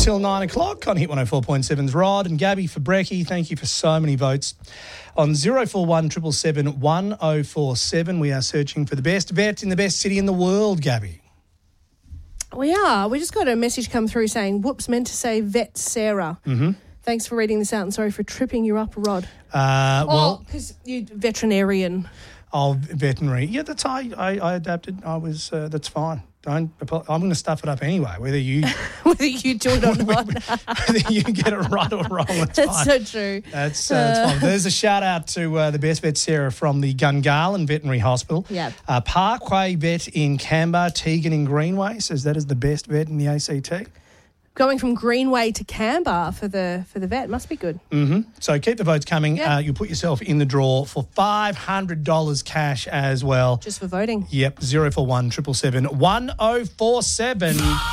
until 9 o'clock on Hit 104.7's Rod and Gabby for Brekkie. Thank you for so many votes. On 041 777 1047, we are searching for the best vet in the best city in the world, Gabby. We are. We just got a message come through saying, whoops, meant to say Vet Sarah. Mm-hmm. Thanks for reading this out and sorry for tripping you up, Rod. Because you're veterinarian. Oh, veterinary. Yeah, that's I adapted. I was, that's fine. I'm going to stuff it up anyway, whether you do it or not. whether you get it right or wrong, that's fine. So true. That's fine. There's a shout out to the best vet, Sarah, from the Gungahlin Veterinary Hospital. Yeah. Parkway Vet in Canberra, Tegan in Greenway says that is the best vet in the ACT. Going from Greenway to Canberra for the vet must be good. Mm-hmm. So keep the votes coming. Yep. You'll put yourself in the draw for $500 cash as well. Just for voting. Yep, 041 777 1047.